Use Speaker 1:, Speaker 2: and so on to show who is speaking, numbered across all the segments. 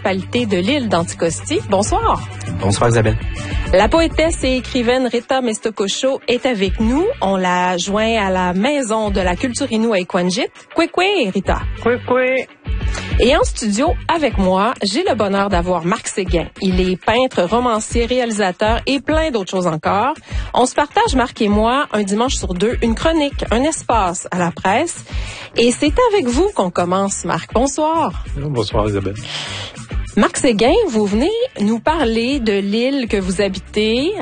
Speaker 1: municipalité de l'île d'Anticosti. Bonsoir.
Speaker 2: Bonsoir Isabelle.
Speaker 1: La poétesse et écrivaine Rita Mestocosho est avec nous. On l'a joint à la Maison de la culture Innu à Equanjit. Kwekwe, Rita.
Speaker 3: Kwekwe.
Speaker 1: Et en studio, avec moi, j'ai le bonheur d'avoir Marc Séguin. Il est peintre, romancier, réalisateur et plein d'autres choses encore. On se partage, Marc et moi, un dimanche sur deux, une chronique, un espace à la presse. Et c'est avec vous qu'on commence, Marc. Bonsoir.
Speaker 2: Bonsoir Isabelle.
Speaker 1: Marc Séguin, vous venez nous parler de l'île que vous habitez,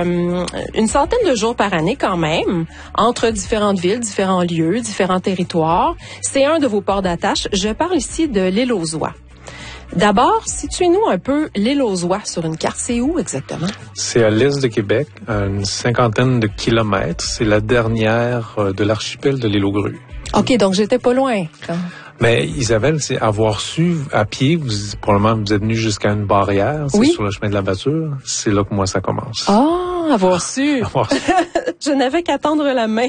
Speaker 1: une centaine de jours par année quand même, entre différentes villes, différents lieux, différents territoires. C'est un de vos ports d'attache. Je parle ici de l'île aux Oies. D'abord, situez-nous un peu l'île aux Oies sur une carte. C'est où exactement?
Speaker 2: C'est à l'est de Québec, à une cinquantaine de kilomètres. C'est la dernière de l'archipel de l'île aux Grues.
Speaker 1: OK, donc j'étais pas loin.
Speaker 2: Mais Isabelle, c'est avoir su à pied, probablement vous êtes venu jusqu'à une barrière,
Speaker 1: oui,
Speaker 2: sur le chemin de la voiture. C'est là que moi ça commence.
Speaker 1: Ah, avoir su. Je n'avais qu'à tendre la main.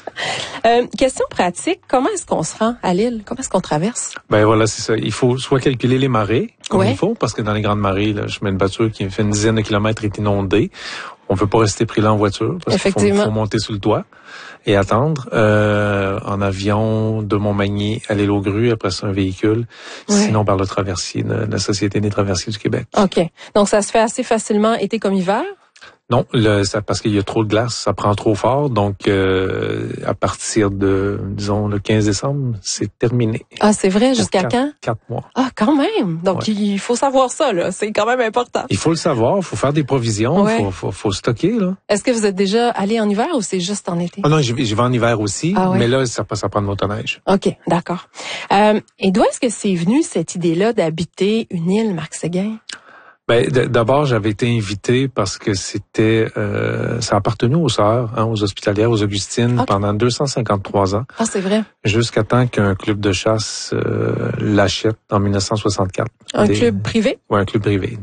Speaker 1: Question pratique, comment est-ce qu'on se rend à l'île? Comment est-ce qu'on traverse?
Speaker 2: Ben voilà, c'est ça. Il faut soit calculer les marées, comme
Speaker 1: ouais,
Speaker 2: il faut, parce que dans les grandes marées, le chemin de voiture qui fait une dizaine de kilomètres est inondé. On peut pas rester pris là en voiture, parce qu'il faut monter sur le toit et attendre. En avion de Montmagny à l'île aux Grues, après ça un véhicule. Ouais. Sinon par le traversier de la Société des traversiers du Québec.
Speaker 1: OK. Donc ça se fait assez facilement été comme hiver?
Speaker 2: Non, parce qu'il y a trop de glace, ça prend trop fort. Donc, à partir de, disons, le 15 décembre, c'est terminé.
Speaker 1: Ah, c'est vrai? Jusqu'à quand?
Speaker 2: 4 mois.
Speaker 1: Ah, quand même! Donc, ouais, il faut savoir ça, là. C'est quand même important.
Speaker 2: Il faut le savoir, il faut faire des provisions, ouais, faut stocker, là.
Speaker 1: Est-ce que vous êtes déjà allé en hiver ou c'est juste en été?
Speaker 2: Ah non, j'y vais en hiver aussi, ouais, mais là, ça prend de motoneige.
Speaker 1: OK, d'accord. Et d'où est-ce que c'est venu, cette idée-là, d'habiter une île, Marc Séguin?
Speaker 2: Ben, d'abord, j'avais été invité parce que c'était, ça appartenait aux sœurs, aux hospitalières, aux Augustines, okay, pendant 253 ans.
Speaker 1: Ah, c'est vrai.
Speaker 2: Jusqu'à temps qu'un club de chasse l'achète en 1964.
Speaker 1: Un club privé?
Speaker 2: Oui, un club privé.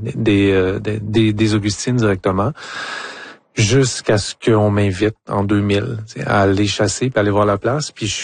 Speaker 2: Des Augustines directement. Jusqu'à ce qu'on m'invite en 2000 à aller chasser puis aller voir la place. Puis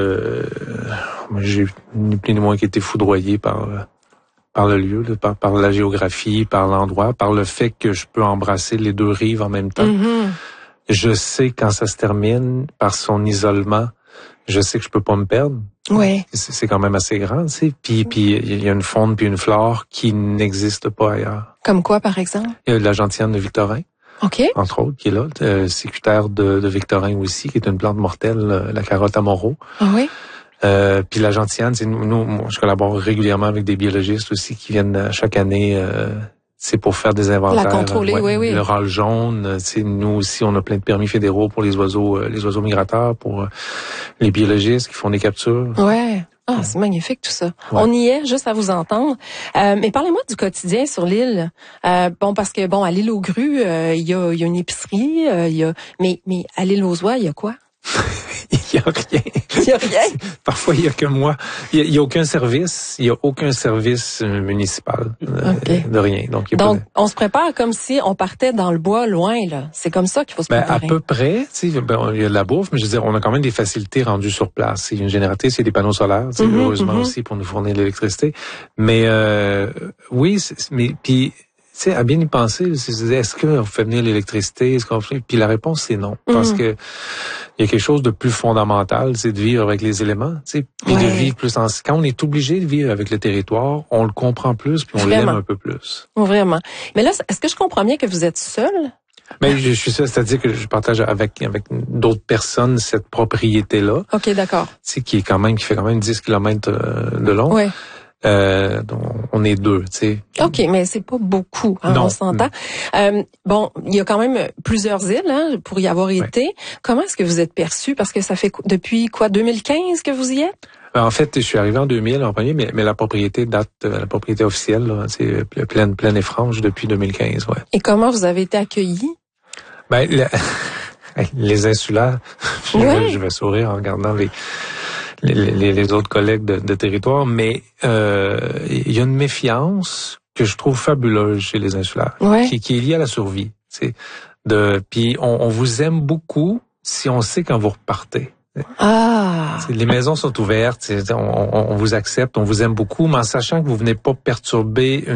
Speaker 2: j'ai ni plus ni moins qu'été foudroyé par le lieu, par la géographie, par l'endroit, par le fait que je peux embrasser les deux rives en même temps. Mm-hmm. Je sais quand ça se termine, par son isolement, je sais que je peux pas me perdre.
Speaker 1: Ouais.
Speaker 2: C'est quand même assez grand, tu sais. Puis il y a une faune puis une flore qui n'existe pas ailleurs.
Speaker 1: Comme quoi, par exemple? Il
Speaker 2: y a la gentiane de Victorin.
Speaker 1: OK.
Speaker 2: Entre autres, qui est là. Sécutaire de Victorin aussi, qui est une plante mortelle, la carotte à Moreau.
Speaker 1: Ah oui?
Speaker 2: Puis la gentiane, moi, je collabore régulièrement avec des biologistes aussi qui viennent chaque année, c'est pour faire des inventaires.
Speaker 1: La contrôler, oui.
Speaker 2: Le râle jaune, nous aussi, on a plein de permis fédéraux pour les oiseaux migrateurs, pour les biologistes qui font des captures.
Speaker 1: Ouais. Ah, c'est magnifique tout ça. Ouais. On y est, juste à vous entendre. Mais parlez-moi du quotidien sur l'île. Parce que à l'île aux Grues, il y a une épicerie, mais à l'île aux Oies, il y a quoi?
Speaker 2: Il y a rien.
Speaker 1: Il y a rien.
Speaker 2: Parfois, il y a que moi. Il y a aucun service. Il y a aucun service municipal. Okay. De rien. Donc,
Speaker 1: on se prépare comme si on partait dans le bois loin, là. C'est comme ça qu'il faut se préparer.
Speaker 2: À peu près. Il y a de la bouffe, mais je veux dire, on a quand même des facilités rendues sur place. Il y a une génératrice, il y a des panneaux solaires, heureusement aussi pour nous fournir de l'électricité. Mais oui, mais puis. Tu sais, à bien y penser, est-ce qu'on fait venir l'électricité? Puis la réponse, c'est non. Parce que il y a quelque chose de plus fondamental, c'est de vivre avec les éléments, tu sais, puis de vivre plus quand on est obligé de vivre avec le territoire, on le comprend plus, puis on l'aime un peu plus.
Speaker 1: Vraiment. Mais là, est-ce que je comprends bien que vous êtes seul?
Speaker 2: Mais je suis seul, c'est-à-dire que je partage avec d'autres personnes cette propriété-là.
Speaker 1: OK, d'accord.
Speaker 2: Tu sais, qui fait quand même 10 kilomètres de long.
Speaker 1: Ouais.
Speaker 2: Donc on est deux, tu sais.
Speaker 1: OK, mais c'est pas beaucoup, hein, on s'entend. Il y a quand même plusieurs îles pour y avoir été. Comment est-ce que vous êtes perçu? Parce que ça fait depuis 2015 que vous y êtes?
Speaker 2: En fait, je suis arrivé en 2000 en premier, mais la propriété la propriété officielle, c'est pleine et franche depuis 2015, ouais.
Speaker 1: Et comment vous avez été accueillis?
Speaker 2: Les insulaires, je vais sourire en regardant les autres collègues de territoire, mais il y a une méfiance que je trouve fabuleuse chez les insulaires, qui est liée à la survie. Puis on vous aime beaucoup si on sait quand vous repartez. Les maisons sont ouvertes, on vous accepte, on vous aime beaucoup, mais en sachant que vous venez pas perturber